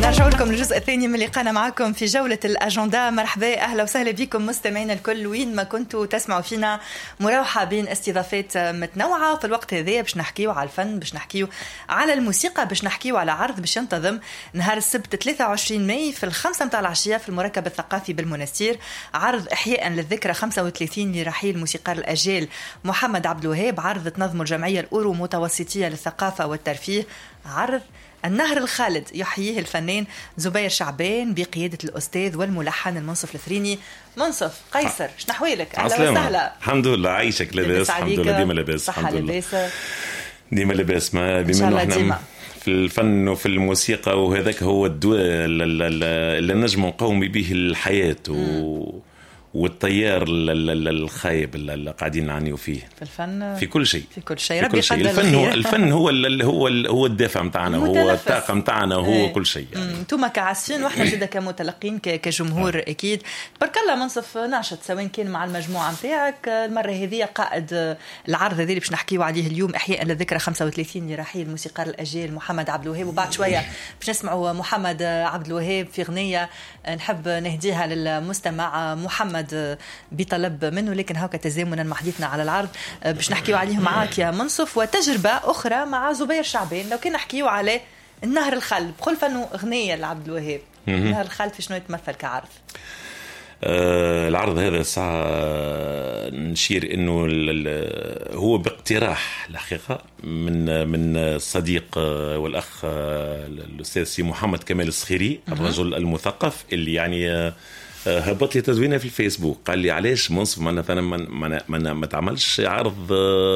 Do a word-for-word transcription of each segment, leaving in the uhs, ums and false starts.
نرجع لكم الجزء الثاني من لقاءنا معكم في جولة الأجندة. مرحبا، أهلا وسهلا بكم مستمعين الكل وين ما كنتوا تسمعوا فينا. مروحة بين استضافات متنوعة. في الوقت هذا باش نحكيو على الفن، باش نحكيو على الموسيقى، باش نحكيو على عرض باش ينتظم نهار السبت ثلاثة وعشرين ماي في الخمسة متاع العشية في المركب الثقافي بالمنستير. عرض إحياء للذكرى خمسة وثلاثين لرحيل موسيقار الأجيال محمد عبد الوهاب. عرض تنظم الجمعية الأورو متوسطية للثقافة والترفيه. عرض النهر الخالد يحييه الفنان زبير شعبان بقيادة الأستاذ والملحن المنصف الثريني. منصف قيصر، شنو أحوالك؟ أهلا وسهلا. الحمد لله، عايشك لاباس؟ الحمد لله، ديما لاباس. الحمد لله ديما لاباس. ما بما احنا في الفن وفي الموسيقى وهذاك هو الدواء اللي نجم نقوم به الحياة و... والتيار الخايب اللي قاعدين نعانيو فيه في الفن، في كل شيء، في كل شيء. ربي يقدر الفن هو الفن هو هو هو الدافع متاعنا، هو الطاقه متاعنا، هو ايه. كل شيء يعني. انتم كعاسفين واحنا زيدا كمتلقين كجمهور اكيد. تبارك الله منصف ناشط، سواء كان مع المجموعه نتاعك المره هذه قائد العرض هذا اللي باش نحكيو عليه اليوم، احياء للذكرى خمسة وثلاثين لرحيل موسيقار الاجيال محمد عبد الوهاب. وبعد شويه باش نسمعوا محمد عبد الوهاب في اغنيه نحب نهديها للمستمع محمد بطلب منه، لكن هاكا تزامنا مع حديثنا على العرض باش نحكيو عليه معاك يا منصف. وتجربة أخرى مع زبير شعبان، لو كان نحكيو على النهر الخالد بقول فنو أغنية لعبد الوهاب. النهر الخالد في شنو يتمثل كعرض؟ آه العرض هذا ساعة نشير إنه هو باقتراح الحقيقة من من الصديق والأخ الأستاذ سي محمد كمال الصخيري، الرجل المثقف اللي يعني هبط لي تدوينه في الفيسبوك، قال لي علاش منصف ما مثلا ما ما ما تعملش عرض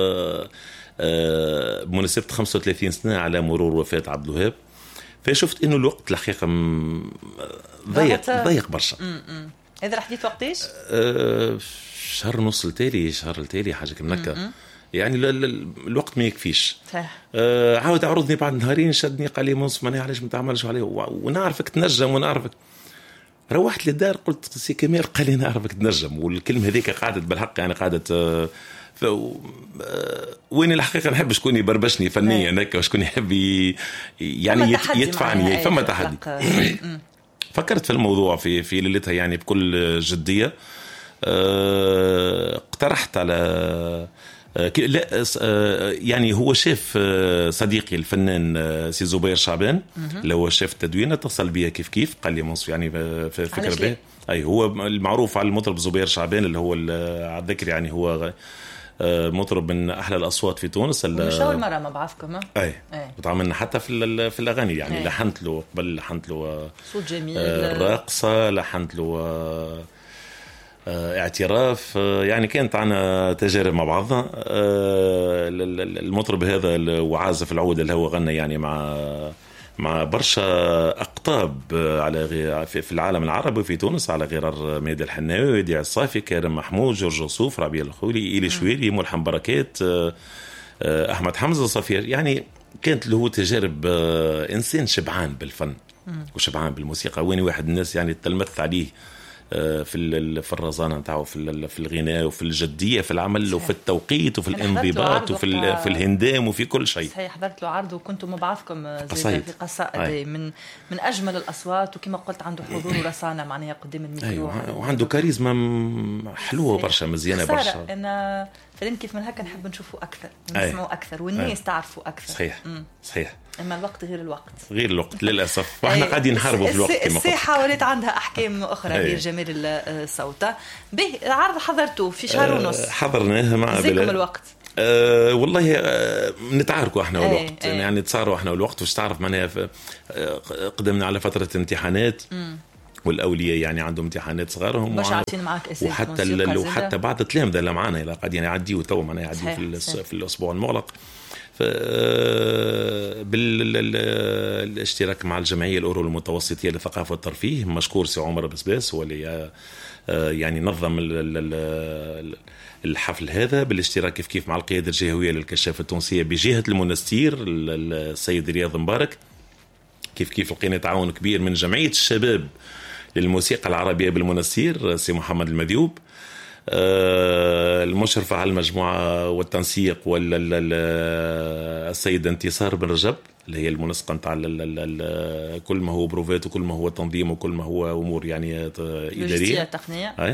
بمناسبة خمسة وثلاثين سنة على مرور وفاة عبد الوهاب. فشفت إنه الوقت الحقيقة ضيق ضيق برشا. هذا الحديث وقتاش؟ أه شهر ونص التالي، شهر التالي حاجة كمنكة يعني. الوقت ما يكفيش. أه عاود عرضني بعد نهارين، شدني قال لي منصف ماني علاش ما تعملش عليه، ونعرفك تنجم ونعرفك. روحت للدار قلت سي كمال، قال لي نعرفك تنجم، والكلمة هذيك قاعدة بالحق يعني قاعدة أه ف... وين الحقيقة نحب شكون يبربشني فنيا هكا، وشكون يحب يعني يدفعني، فما تحدي. فكرت في الموضوع في في ليلتها يعني بكل جدية. أه... اقترحت على أه... لا أه... يعني هو شاف صديقي الفنان سي زبير شعبان، لو شاف التدوين اتصل بيا كيف كيف، قال لي منصف يعني في فكرة به. أي هو المعروف على المطرب زبير شعبان اللي هو على الذكر يعني، هو مطرب من أحلى الأصوات في تونس. مش أول مرة ما بعرفكم. أي وتعاملنا حتى في في الأغاني يعني. أي. لحنت له قبل، لحنت له صوت جميل، الراقصة، لحنت له اعتراف، يعني كانت عنا تجارب مع بعضنا. المطرب هذا وعازف العود اللي هو غنى يعني مع مع برشا أقطاب على غير في العالم العربي وفي تونس، على غرار ميدي الحناوي، وديع الصافي، كريم محمود، جورج وصوف، ربيع الخولي، إيلي شويري، ملحم بركات، أحمد حمزة، صفير. يعني كانت له تجارب إنسان شبعان بالفن وشبعان بالموسيقى، وين واحد الناس يعني تلمث عليه في في الرزانه نتاعو، في في الغناء وفي الجديه في العمل وفي التوقيت وفي الانضباط وفي في الهندام وفي كل شيء. صحيح، حضرت له عرض وكنت مبعثكم زي في قصائد من من اجمل الاصوات، وكما قلت عنده حضور ورصانه معناها قدام الميكرو. أيوة. وعنده كاريزما حلوه برشا، مزيانه برشا. انا فلان كيف من هكا نحب نشوفه اكثر ونسمعه اكثر والناس أي. تعرفه اكثر. صحيح. مم. صحيح. اما الوقت غير الوقت غير الوقت للاسف، واحنا قاعدين نحاربوا في الوقت. كما الساحه ولات عندها احكام اخرى غير جمال الصوت. به العرض حضرته في شهر ونص. حضرناه مع بلا الوقت. أه والله أه نتعاركوا احنا والوقت. أي. يعني نتصاروا احنا والوقت، وش تعرف معناها قدمنا على فتره امتحانات. مم. والاولياء يعني عندهم امتحانات صغارهم، باش عاطين معاك اساس وحتى ال... وحتى بعض التلامذه اللي معانا اللي قاعدين يعديوا تو معناها يعديوا في الس... في الاسبوع المغلق. ف بالاشتراك مع الجمعيه الاورو المتوسطيه للثقافه والترفيه، مشكور سي عمر بسباس هو اللي يعني نظم الحفل هذا، بالاشتراك كيف كيف مع القياده الجهويه للكشافه التونسيه بجهه المنستير السيد رياض مبارك. كيف كيف لقينا تعاون كبير من جمعيه الشباب للموسيقى العربيه بالمنستير سي محمد المذيوب. المشرفة على المجموعة والتنسيق والسيد انتصار بن رجب اللي هي المنسقة نتاع كل ما هو بروفات وكل ما هو تنظيم وكل ما هو أمور يعني إدارية تقنية.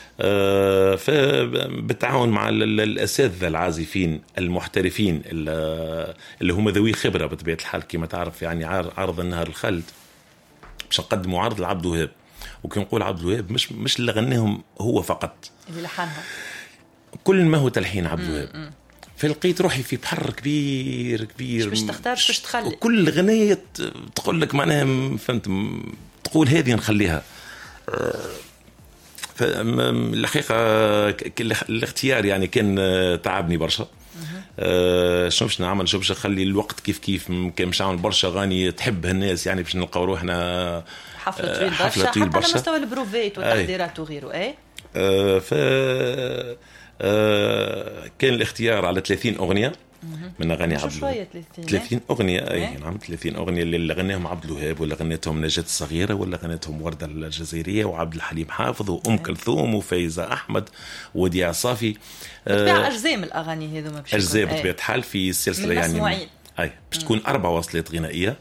فبالتعاون مع الأساتذة العازفين المحترفين اللي هم ذوي خبرة بطبيعة الحال كما تعرف يعني عرض النهار الخالد باش نقدموا عرض لعبد الوهاب. وكي نقول عبد الوهاب مش مش اللي غنيهم هو فقط اللي لحنها كل ما هو تلحين عبد الوهاب. فلقيت روحي في بحر كبير كبير باش تختار باش تخلي وكل غنية تقول لك معناها فهمت تقول هذه نخليها. فالحقيقة الاختيار يعني كان تعبني برشا. أه شنو باش نعمل شنو باش نخلي الوقت كيف كيف كان باش نعمل برشا اغاني تحبها الناس يعني باش نلقاو روحنا حفله طويل برشا حفله طويل برشا حتى على مستوى البروفيت والتحضيرات وغيره. اي أه ف أه كان الاختيار على ثلاثين اغنيه من اغاني عبد الوهاب. ثلاثين اغنيه اي نعم ثلاثين اغنيه اللي غناهم عبد الوهاب ولا غنيتهم نجاة الصغيره ولا غنيتهم ورده الجزائريه وعبد الحليم حافظ وام كلثوم وفايزه احمد وديع صافي. بتبيع اجزاء من الاغاني هذوما باش اجزاء بطبيعه الحال في السلسله يعني اي باش تكون اربع وصلات غنائيه.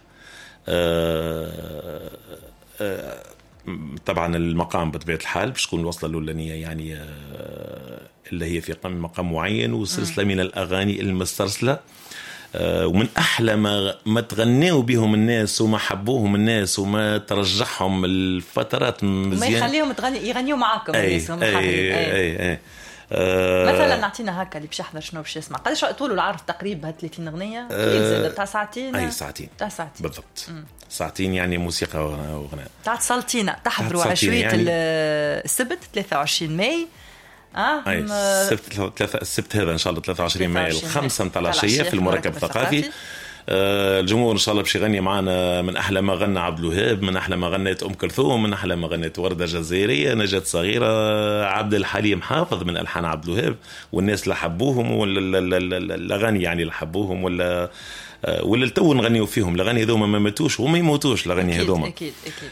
أه أه طبعا المقام بطبيعه الحال باش تكون الوصله الاولانيه يعني أه اللي هي في مقام معين وسلسله من الاغاني المسترسله. أه ومن احلى ما ما تغنيوا بهم الناس وما حبوهم الناس وما ترجعهم الفترات مزيان ما يخليهم تغني يغنيوا معاكم الناس هم حابين. اي اي اي أه مثلا نعطينا هكا اللي باش يحضر شنو باش يسمع قداش طول العرض تقريبا ثلاثين اغنيه أه تاع ساعتين. اي ساعتين تاع ساعتين بالضبط. مم. ساعتين يعني موسيقى وغناء تاع سلطينا تحضروا عشوية يعني السبت ثلاثة وعشرين ماي. اه اي السبت ثلاثة السبت هذا ان شاء الله ثلاثة وعشرين ماي الخمسة نتاع العشيه في المركب الثقافي. آه الجمهور ان شاء الله باش يغني معنا من احلى ما غنى عبد الوهاب من احلى ما غنت ام كلثوم من احلى ما غنت ورده جزائريه نجاة صغيره عبد الحليم حافظ من الحان عبد الوهاب والناس اللي حبوهم ولا الاغاني يعني اللي حبوهم ولا ولا التو نغنيو فيهم الاغاني هذوما ما ماتوش وما يموتوش الاغاني هذوما. اكيد اكيد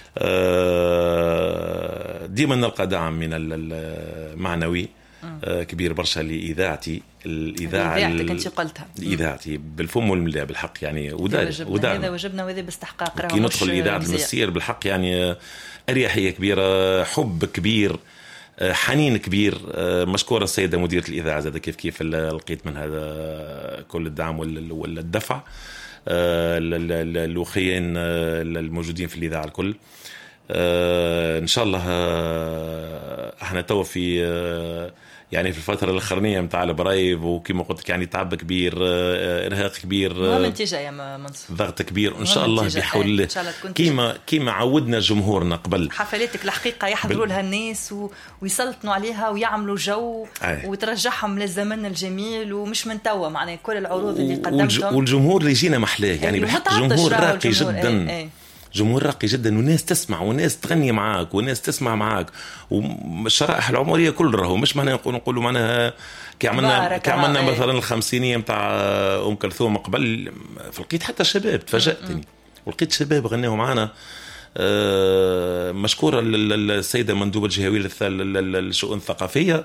آه ديما نلقى دعم من المعنوي آه كبير برشا لاذاعتي الاذاعه اذاعتك انت قلتها اذاعتي بالفم والملاء بالحق يعني ودا ودا هذا وجبنا وهذا باستحقاق. كي ندخل اذاعه المسير بالحق يعني اريحيه كبيره حب كبير حنين كبير. مشكوره السيده مديره الاذاعه زاد كيف كيف لقيت من هذا كل الدعم والدفع الاخوين الموجودين في الاذاعه الكل. ان شاء الله احنا تو في يعني في الفترة الأخرانية متاع البرايف وكما قلت يعني تعب كبير إرهاق كبير مهم انتجاه يا منصور ضغط كبير وإن شاء الله بحول الله كيما كيما عودنا جمهورنا قبل حفلاتك الحقيقة يحضروا لها الناس و... ويسلطنوا عليها ويعملوا جو أي. وترجعهم للزمن الجميل ومش من توا معناه كل العروض اللي قدمتهم والجمهور اللي جينا محلاه يعني بالحق جمهور راقي جدا. أي. جمهور راقي جدا وناس تسمع وناس تغني معاك وناس تسمع معاك والشرائح العمريه كل راهو مش معناها نقول نقولوا معناها كي عملنا كي عملنا مثلا الخمسينيه نتاع ام كلثوم قبل فلقيت حتى شباب تفاجأتني ولقيت شباب غنوا معنا. آه مشكوره السيده مندوبه الجهويه للشؤون الثقافيه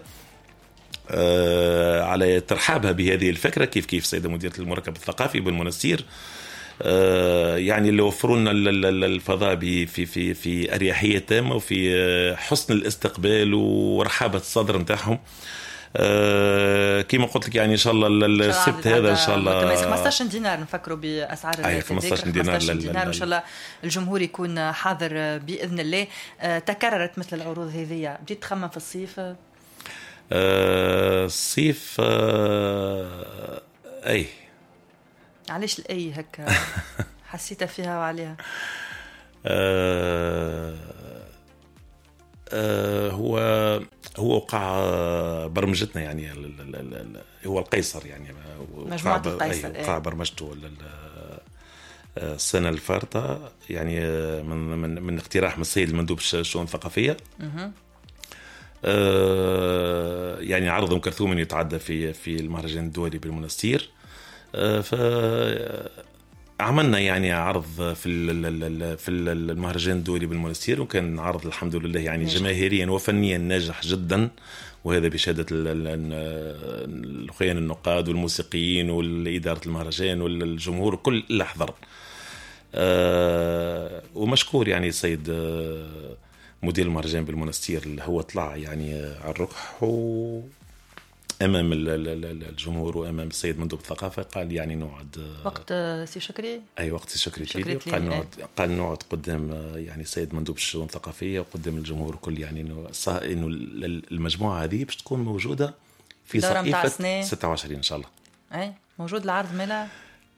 آه على ترحابها بهذه الفكره كيف كيف السيده مديره المركب الثقافي بالمنستير آه يعني اللي وفروا لنا الفضاء في في في اريحيه تامه وفي حسن الاستقبال ورحابه الصدر نتاعهم. آه كما قلت لك يعني ان شاء الله السبت هذا ان شاء الله خمسطاش دينار نفكروا باسعار اي خمسطاش دينار, دينار ان شاء الله الجمهور يكون حاضر باذن الله. آه تكررت مثل العروض هذه بديت تخمم في الصيف؟ آه الصيف آه اي علاش الاي هكا حسيتها فيها وعليها؟ آه آه هو هو وقع برمجتنا يعني هو القيصر يعني مجموعة القيصر وقع برمجته السنة الفارطة يعني من من من اقتراح من السيد المندوب الشؤون الثقافية. آه يعني عرض ام كلثوم يتعدى في في المهرجان الدولي بالمنستير. فعملنا يعني عرض في في المهرجان الدولي بالمنستير وكان عرض الحمد لله يعني جماهيريا وفنيا ناجح جدا وهذا بشهادة الأخوان النقاد والموسيقيين والإدارة المهرجان والجمهور كل اللي حضر. أه ومشكور يعني السيد مدير المهرجان بالمنستير اللي هو طلع يعني على الركح و امام الجمهور وامام السيد مندوب الثقافه قال يعني نقعد وقت سي شكري اي وقت سي شكري, شكري قال نقعد قال نقعد قدام يعني السيد مندوب الشؤون الثقافيه وقدام الجمهور كل يعني انه انه المجموعه هذه باش تكون موجوده في صيفه ستة وعشرين ان شاء الله. اي موجود العرض مالا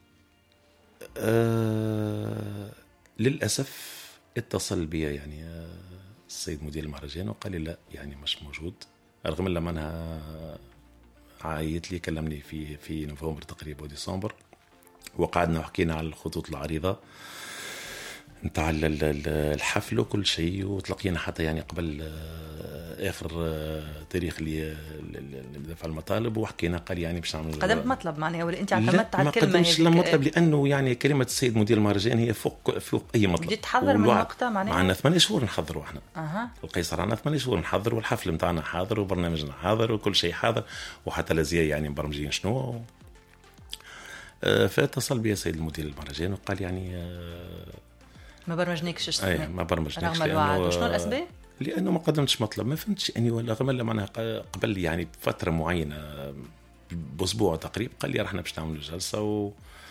آه للاسف اتصل بي يعني السيد مدير المهرجان وقال لي لا يعني مش موجود، رغم لما انا عايت لي كلمني في في نوفمبر تقريبا وديسمبر وقعدنا وحكينا على الخطوط العريضه نتاع الحفل وكل شيء، وتلقينا حتى يعني قبل اخر تاريخ اللي دفع المطالب وحكينا قال يعني باش نعمل قدمت مطلب معناها ولا انت اعتمدت على الكلمه هذه؟ ما قدمتش مطلب لانه يعني كلمه السيد مدير المهرجان هي فوق فوق اي مطلب. بديت تحضر من وقتها معناها معنا ثمانية شهور نحضروا احنا اها القيصر عندنا ثمانية شهور نحضر والحفل نتاعنا حاضر وبرنامجنا حاضر وكل شيء حاضر وحتى الازياء يعني مبرمجين شنو. أه فاتصل بي السيد مدير المهرجان وقال يعني أه ما برمجنيكش السنه. اي ما برمجنيكش رغم الوعد. وشنو الاسباب؟ لانه ما قدمتش مطلب، ما فهمتش اني ولا رغم معناها قبل يعني بفتره معينه باسبوع تقريبا قال لي رحنا باش نعمل جلسه و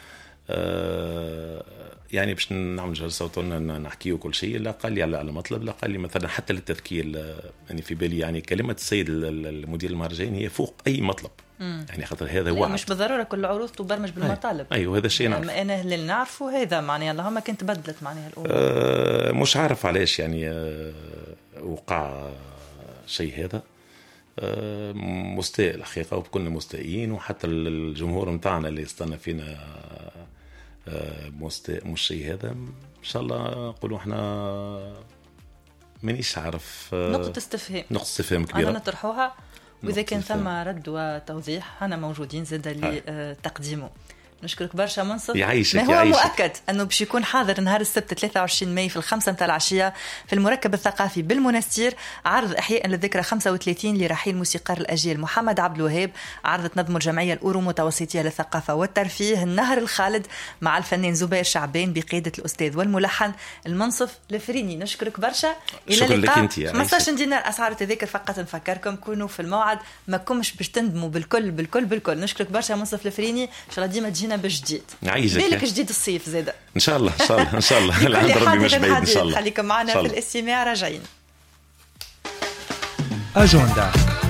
آه يعني باش نعمل جلسه وطولنا نحكي وكل شيء. لا قال لي على مطلب، لا قال لي مثلا حتى للتذكير يعني في بالي يعني كلمه السيد المدير المهرجان هي فوق اي مطلب. مم. يعني خاطر هذا وعد، مش بالضروره كل العروض تبرمج بالمطالب. ايوه هذا الشيء نعرف. انا اللي نعرفه هذا معناها اللهم كنت بدلت معناها الامور. آه مش عارف علاش يعني آه وقع شيء هذا. آه مستاء الحقيقه وكنا مستائين وحتى الجمهور متاعنا اللي استنى فينا آه مستاء مش شيء هذا. ان شاء الله نقولوا احنا مانيش عارف آه نقطه استفهام نقطه استفهام كبيره انا نطرحوها، واذا كان ثم رد وتوضيح أنا موجودين زاد لتقديمه. نشكرك برشا منصف. يعيشك ما هو يعيشك. مؤكد أنه باش يكون حاضر نهار السبت ثلاثة وعشرين ماي في الخمسة متاع العشية في المركب الثقافي بالمنستير، عرض إحياء للذكرى خمسة وثلاثين لرحيل موسيقار الأجيال محمد عبد الوهاب، عرض تنظم الجمعية الأورو متوسطية للثقافة والترفيه النهر الخالد مع الفنان زبير شعبان بقيادة الأستاذ والملحن المنصف الفريني. نشكرك برشا. إلى اللقاء. خمسة عشر دينار أسعار التذاكر فقط. نفكركم كونوا في الموعد، ما كومش باش تندموا بالكل بالكل بالكل. نشكرك برشا منصف الفريني، إن شاء الله ديما تجينا بجديد. بالك جديد الصيف زاده ان شاء الله ان شاء الله ان شاء الله العند ربي مش بعيد ان شاء الله. خليكم معنا في الاستماع راجعين. أجندة